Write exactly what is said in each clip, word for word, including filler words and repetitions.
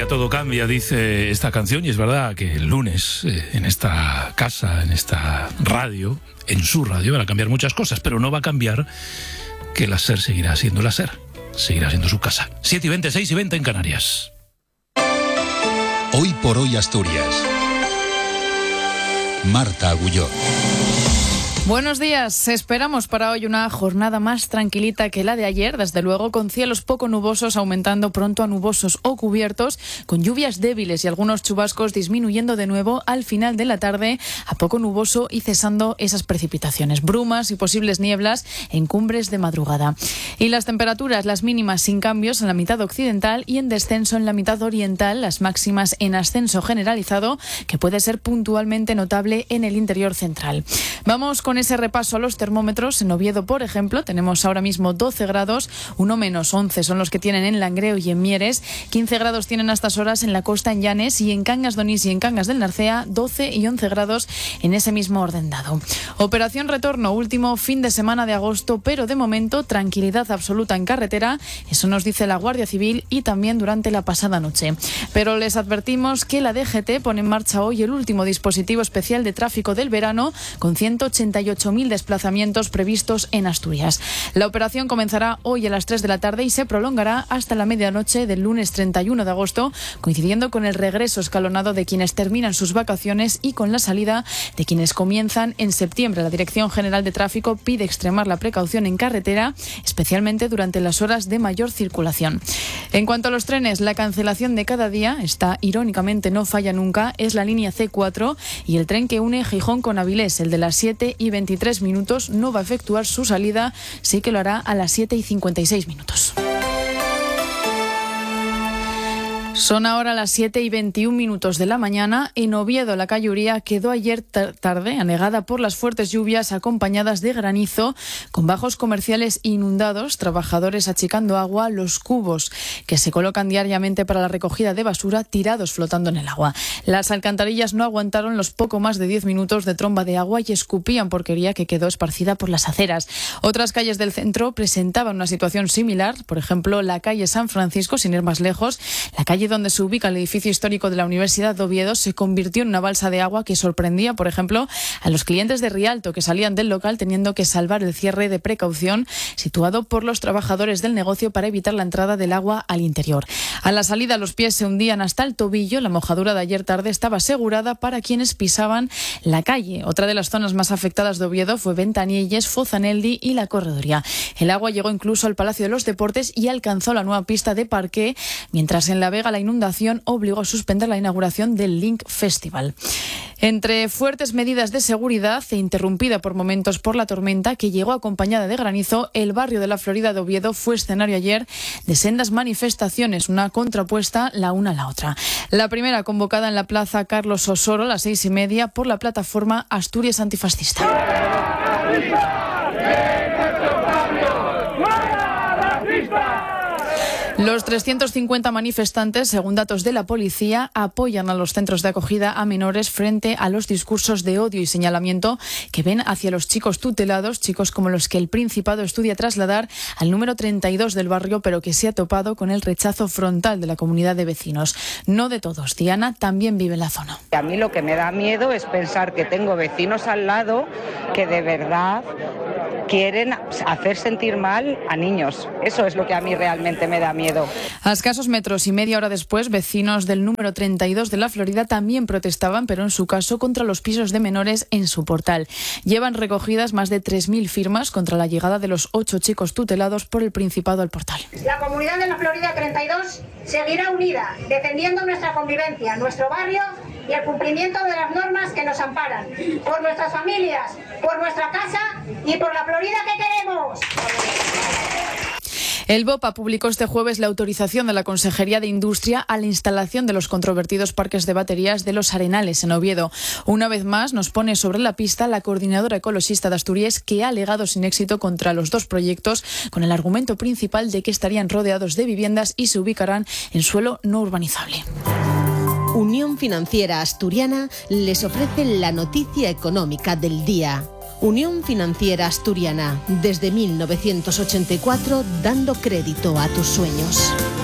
todo cambia, dice esta canción, y es verdad que el lunes eh, en esta casa, en esta radio, en su radio, van a cambiar muchas cosas, pero no va a cambiar que la SER seguirá siendo la SER, seguirá siendo su casa. siete y veinte, seis y veinte en Canarias. Hoy por hoy Asturias. Marta Agulló. Buenos días. Esperamos para hoy una jornada más tranquilita que la de ayer, desde luego, con cielos poco nubosos aumentando pronto a nubosos o cubiertos, con lluvias débiles y algunos chubascos disminuyendo de nuevo al final de la tarde a poco nuboso y cesando esas precipitaciones, brumas y posibles nieblas en cumbres de madrugada. Y las temperaturas, las mínimas sin cambios en la mitad occidental y en descenso en la mitad oriental, las máximas en ascenso generalizado, que puede ser puntualmente notable en el interior central. Vamos con ese repaso a los termómetros. En Oviedo, por ejemplo, tenemos ahora mismo doce grados, uno menos once son los que tienen en Langreo y en Mieres, quince grados tienen a estas horas en la costa en Llanes, y en Cangas de Onís y en Cangas del Narcea doce y once grados en ese mismo orden dado. Operación retorno, último fin de semana de agosto, pero de momento tranquilidad absoluta en carretera, eso nos dice la Guardia Civil, y también durante la pasada noche. Pero les advertimos que la D G T pone en marcha hoy el último dispositivo especial de tráfico del verano, con ciento ochenta y ocho mil desplazamientos previstos en Asturias. La operación comenzará hoy a las tres de la tarde y se prolongará hasta la medianoche del lunes treinta y uno de agosto, coincidiendo con el regreso escalonado de quienes terminan sus vacaciones y con la salida de quienes comienzan en septiembre. La Dirección General de Tráfico pide extremar la precaución en carretera, especialmente durante las horas de mayor circulación. En cuanto a los trenes, la cancelación de cada día, esta irónicamente no falla nunca, es la línea C cuatro y el tren que une Gijón con Avilés, el de las siete y veintitrés minutos, no va a efectuar su salida, sí que lo hará a las siete y cincuenta y seis minutos. Son ahora las siete y veintiún minutos de la mañana. En Oviedo, la calle Uría quedó ayer tarde anegada por las fuertes lluvias acompañadas de granizo, con bajos comerciales inundados, trabajadores achicando agua, los cubos que se colocan diariamente para la recogida de basura tirados flotando en el agua. Las alcantarillas no aguantaron los poco más de diez minutos de tromba de agua y escupían porquería que quedó esparcida por las aceras. Otras calles del centro presentaban una situación similar, por ejemplo, la calle San Francisco, sin ir más lejos, la calle donde se ubica el edificio histórico de la Universidad de Oviedo, se convirtió en una balsa de agua que sorprendía, por ejemplo, a los clientes de Rialto que salían del local teniendo que salvar el cierre de precaución situado por los trabajadores del negocio para evitar la entrada del agua al interior. A la salida los pies se hundían hasta el tobillo. La mojadura de ayer tarde estaba asegurada para quienes pisaban la calle. Otra de las zonas más afectadas de Oviedo fue Ventanielles, Fozaneldi y la Corredoría. El agua llegó incluso al Palacio de los Deportes y alcanzó la nueva pista de parqué, mientras en La Vega la inundación obligó a suspender la inauguración del Link Festival. Entre fuertes medidas de seguridad e interrumpida por momentos por la tormenta que llegó acompañada de granizo, el barrio de la Florida de Oviedo fue escenario ayer de sendas manifestaciones, una contrapuesta la una a la otra. La primera convocada en la plaza Carlos Osoro a las seis y media por la plataforma Asturias Antifascista. Los trescientos cincuenta manifestantes, según datos de la policía, apoyan a los centros de acogida a menores frente a los discursos de odio y señalamiento que ven hacia los chicos tutelados, chicos como los que el Principado estudia trasladar al número treinta y dos del barrio, pero que se ha topado con el rechazo frontal de la comunidad de vecinos. No de todos. Diana también vive en la zona. A mí lo que me da miedo es pensar que tengo vecinos al lado que de verdad quieren hacer sentir mal a niños. Eso es lo que a mí realmente me da miedo. A escasos metros y media hora después, vecinos del número treinta y dos de la Florida también protestaban, pero en su caso contra los pisos de menores en su portal. Llevan recogidas más de tres mil firmas contra la llegada de los ocho chicos tutelados por el Principado al portal. La comunidad de la Florida treinta y dos seguirá unida, defendiendo nuestra convivencia, nuestro barrio y el cumplimiento de las normas que nos amparan, por nuestras familias, por nuestra casa y por la Florida que queremos. El BOPA publicó este jueves la autorización de la Consejería de Industria a la instalación de los controvertidos parques de baterías de Los Arenales, en Oviedo. Una vez más nos pone sobre la pista la coordinadora ecologista de Asturias, que ha alegado sin éxito contra los dos proyectos con el argumento principal de que estarían rodeados de viviendas y se ubicarán en suelo no urbanizable. Unión Financiera Asturiana les ofrece la noticia económica del día. Unión Financiera Asturiana, desde mil novecientos ochenta y cuatro, dando crédito a tus sueños.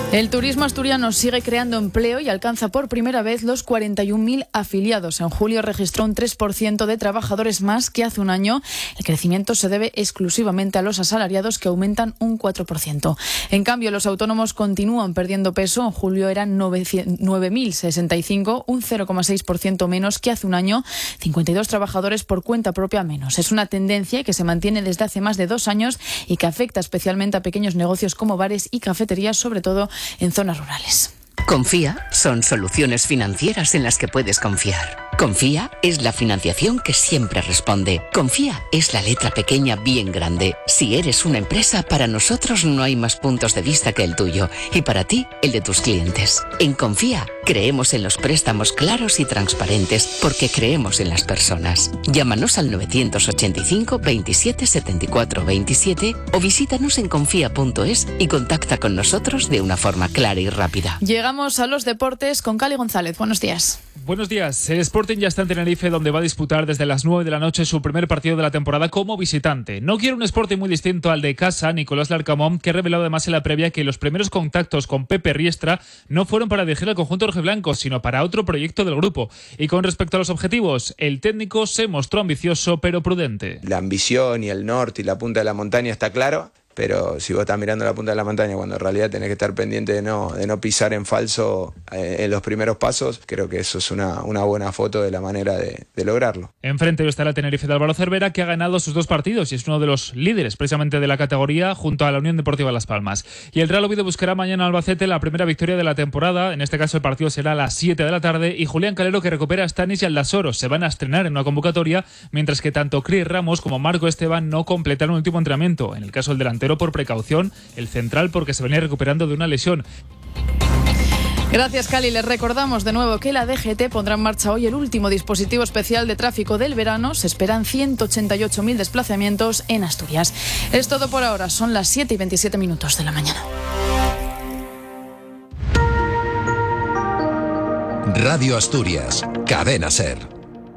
El turismo asturiano sigue creando empleo y alcanza por primera vez los cuarenta y un mil afiliados. En julio registró un tres por ciento de trabajadores más que hace un año. El crecimiento se debe exclusivamente a los asalariados, que aumentan un cuatro por ciento. En cambio, los autónomos continúan perdiendo peso. En julio eran nueve mil sesenta y cinco, un cero coma seis por ciento menos que hace un año. cincuenta y dos trabajadores por cuenta propia menos. Es una tendencia que se mantiene desde hace más de dos años y que afecta especialmente a pequeños negocios como bares y cafeterías, sobre todo en zonas rurales. Confía son soluciones financieras en las que puedes confiar. Confía es la financiación que siempre responde. Confía es la letra pequeña bien grande. Si eres una empresa, para nosotros no hay más puntos de vista que el tuyo y para ti el de tus clientes. En Confía creemos en los préstamos claros y transparentes porque creemos en las personas. Llámanos al novecientos ochenta y cinco, veintisiete, setenta y cuatro, veintisiete o visítanos en confía punto es y contacta con nosotros de una forma clara y rápida. Llegamos a los deportes con Cali González. Buenos días. Buenos días. El Sporting ya está en Tenerife, donde va a disputar desde las nueve de la noche su primer partido de la temporada como visitante. No quiere un Sporting muy distinto al de casa, Nicolás Larcamón, que ha revelado además en la previa que los primeros contactos con Pepe Riestra no fueron para dirigir al conjunto rojiblanco, sino para otro proyecto del grupo. Y con respecto a los objetivos, el técnico se mostró ambicioso pero prudente. La ambición y el norte y la punta de la montaña está claro, pero si vos estás mirando la punta de la montaña cuando en realidad tenés que estar pendiente de no, de no pisar en falso eh, en los primeros pasos, creo que eso es una, una buena foto de la manera de, de lograrlo. Enfrente está el Tenerife de Álvaro Cervera, que ha ganado sus dos partidos y es uno de los líderes precisamente de la categoría junto a la Unión Deportiva Las Palmas. Y el Real Oviedo buscará mañana a Albacete la primera victoria de la temporada. En este caso el partido será a las siete de la tarde y Julián Calero, que recupera a Stanis y Aldasoro, se van a estrenar en una convocatoria, mientras que tanto Cris Ramos como Marco Esteban no completaron el último entrenamiento. En el caso del delantero por precaución, el central porque se venía recuperando de una lesión. Gracias, Cali. Les recordamos de nuevo que la D G T pondrá en marcha hoy el último dispositivo especial de tráfico del verano. Se esperan ciento ochenta y ocho mil desplazamientos en Asturias. Es todo por ahora. Son las siete y veintisiete minutos de la mañana. Radio Asturias, Cadena SER.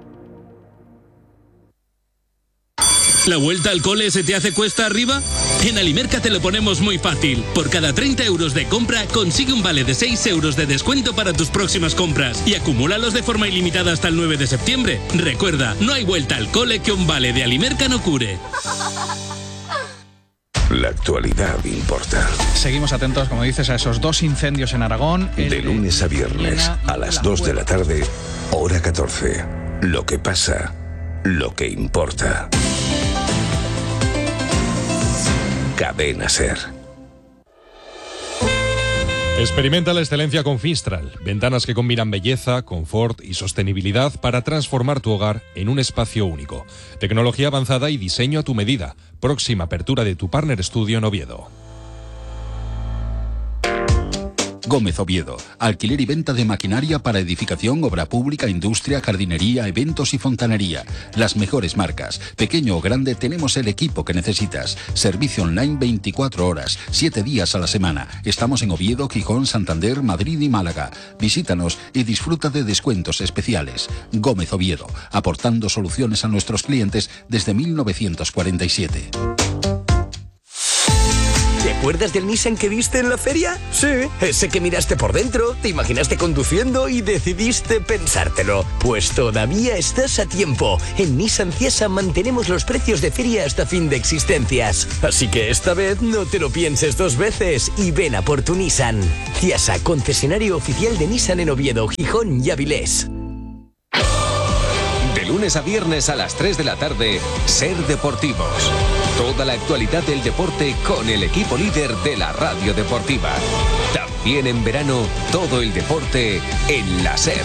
¿La vuelta al cole se te hace cuesta arriba? En Alimerca te lo ponemos muy fácil. Por cada treinta euros de compra, consigue un vale de seis euros de descuento para tus próximas compras y acumúlalos de forma ilimitada hasta el nueve de septiembre. Recuerda, no hay vuelta al cole que un vale de Alimerca no cure. La actualidad importa. Seguimos atentos, como dices, a esos dos incendios en Aragón. De lunes a viernes, a las dos de la tarde, hora catorce. Lo que pasa, lo que importa. Cadena SER. Experimenta la excelencia con Fistral. Ventanas que combinan belleza, confort y sostenibilidad para transformar tu hogar en un espacio único. Tecnología avanzada y diseño a tu medida. Próxima apertura de tu Partner Studio en Oviedo. Gómez Oviedo, alquiler y venta de maquinaria para edificación, obra pública, industria, jardinería, eventos y fontanería. Las mejores marcas. Pequeño o grande, tenemos el equipo que necesitas. Servicio online veinticuatro horas, siete días a la semana. Estamos en Oviedo, Gijón, Santander, Madrid y Málaga. Visítanos y disfruta de descuentos especiales. Gómez Oviedo, aportando soluciones a nuestros clientes desde mil novecientos cuarenta y siete. ¿Te acuerdas del Nissan que viste en la feria? Sí, ese que miraste por dentro, te imaginaste conduciendo y decidiste pensártelo. Pues todavía estás a tiempo. En Nissan Ciesa mantenemos los precios de feria hasta fin de existencias. Así que esta vez no te lo pienses dos veces y ven a por tu Nissan. Ciesa, concesionario oficial de Nissan en Oviedo, Gijón y Avilés. De lunes a viernes a las tres de la tarde, SER Deportivos. Toda la actualidad del deporte con el equipo líder de la radio deportiva. También en verano, todo el deporte en la SER.